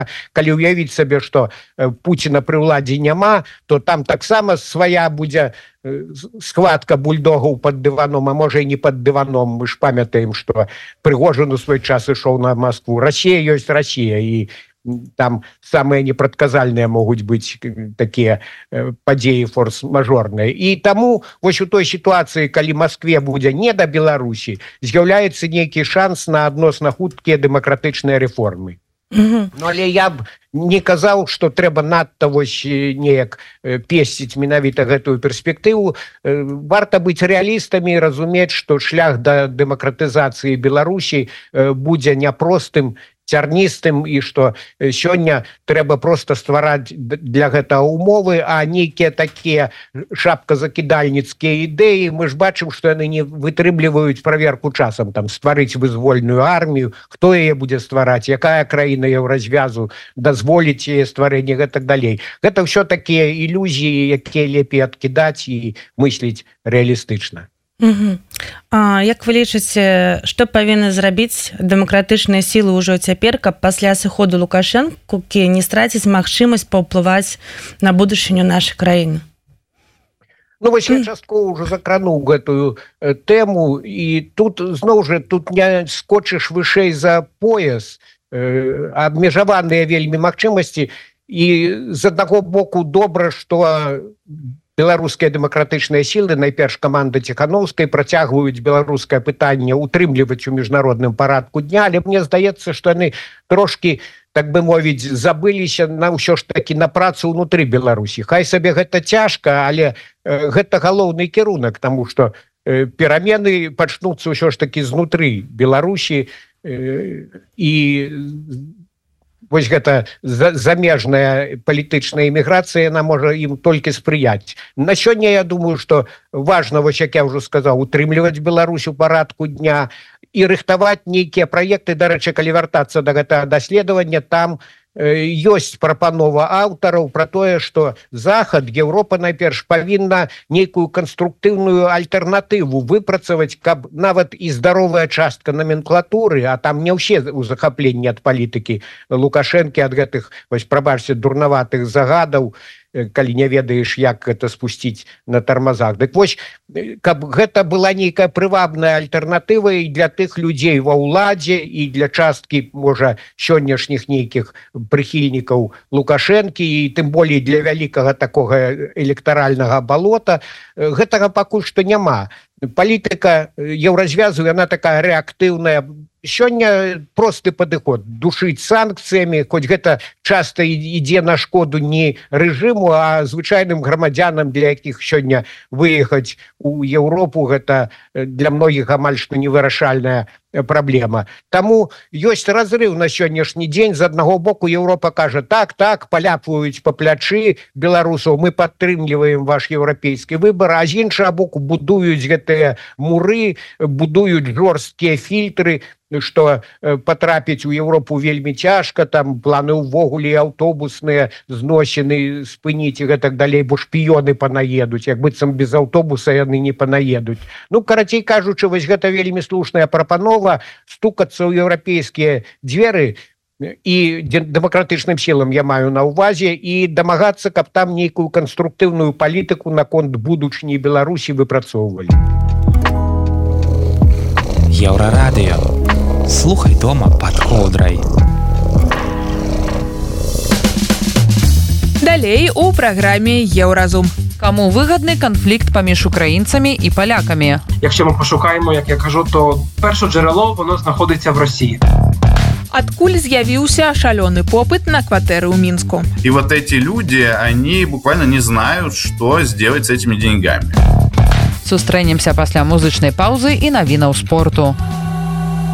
калі ўявіць сабе, што Пуціна пры ўладзе няма, то там таксама свая будзе схватка бульдогаў пад дываном, а можа і не пад дываном. Мы ж памятаем, што Прыгожин у свой час ішоў на Москву. Расія ёсць Расія, і там самыя непрадказальныя могуць быць такія падзеі форс-мажорныя. І таму вось у той сітуацыі, калі Маскве будзе не да Беларусі, з'яўляецца нейкі шанс на адносна хуткія дэмакратычныя рэформы. Ну, але я б не казаў, што трэба надта вось неяк песціць менавіта гэтую перспектыву. Варта быць рэалістамі і разумець, што шлях да дэмакратызацыі Беларусі будзе няпростым, цярністым, і што сёння трэба проста ствараць для гэтага умовы, а нейкія такія шапказакідальніцкія ідэі, мы ж бачым, што яны не вытрымліваюць праверку часам, там стварыць вызвольную армію, хто яе будзе ствараць, якая краіна еўразвязу дазволіць яе стварэнне, гэтак далей. Гэта ўсё такія ілюзіі, якія лепей адкідаць і мысліць рэалістычна. Як вы лічыце, што павінны зрабіць дэмакратычныя сілы ўжо цяпер, каб пасля сыходу Лукашэнкі не страціць магчымасць паўплываць на будучыню нашай краіны? Ну, вось я часткова ўжо закрануў гэтую тэму, і тут, зноў жа, тут не скочыш вышэй за пояс, абмежаваныя вельмі магчымасці, і з аднаго боку добра, што беларускія дэмакратычныя сілы, найперш каманда Ціханаўскай, працягваюць беларускае пытанне утрымліваць у міжнародным парадку дня, але мне здаецца, што яны трошкі, так бы мовіць, забыліся на ўсё ж такі на працу ўнутры Беларусі. Хай сабе гэта цяжка, але гэта галоўны кірунак, таму што перамены пачнуцца ўсё ж такі знутры Беларусі, і вось гэта замежная палітычная эміграцыя, яна можа ім толькі спрыяць. На сёння я думаю, што важна, вось як я ўжо сказаў, утрымліваць Беларусь у парадку дня і рыхтаваць нейкія праекты. Дарэчы, калі вяртацца да гэтага даследавання, там ёсць прапанова аўтараў пра тое, што Захад, Еўропа найперш, павінна нейкую канструктыўную альтэрнатыву выпрацаваць, каб нават і здаровая частка номенклатуры, а там не ўсе ў захапленні ад палітыкі Лукашэнкі, ад гэтых, вось, прабачце, дурнаватых загадаў, калі не ведаеш, як гэта спусціць на тармазах. Дык вось, каб гэта была нейкая прывабная альтэрнатыва і для тых людзей ва ўладзе, і для часткі, можа, сённяшніх нейкіх прыхільнікаў Лукашэнкі, і тым болей для вялікага такога электаральнага балота, гэтага пакуль што няма. Палітыка еўразвязу, яна такая рэактыўная. Сёння просты падыход, душыць санкцыямі, хоць гэта часта ідзе на шкоду не рэжыму, а звычайным грамадзянам, для якіх сёння выехаць у Еўропу, гэта для многіх амаль што невырашальная праблема. Таму ёсць разрыв на сённяшні дзень. З аднаго боку Еўропа кажа, так, паляпваюць па плячы беларусаў, мы падтрымліваем ваш еўрапейскі выбар, а з іншага боку будуюць гэтыя муры, будуюць жорсткія фільтры, што патрапіць у Еўропу вельмі цяжка, там планы ўвогуле аўтобусныя зносіны спыніць і гэтак далей, бо шпіёны панаедуць, як быццам без аўтобуса яны не панаедуць. Ну, карацей кажучы, вось гэта вельмі слушная прапанова стукацца ў еўрапейскія дзверы, і дэмакратычным сілам я маю на ўвазе, і дамагацца, каб там нейкую канструктыўную палітыку наконт будучыні Беларусі выпрацоўвалі. Еўрарадыё. Слухай дома пад коўдрай. Далей у праграме Еўразум. Каму вигідний конфлікт поміж українцями і поляками? Якщо ми пошукаємо, як я кажу, то перше джерело, воно знаходиться в Росії. Адкуль з'явіўся шалёны попыт на кватэры ў Мінску? И вот эти люди, они буквально не знают, что сделать с этими деньгами. Сустрэнемся пасля музычнай паўзы і навінаў спорту.